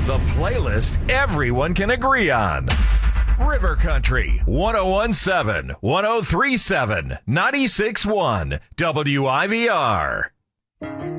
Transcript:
The playlist everyone can agree on. River Country 1017, 1037, 961 WIVR.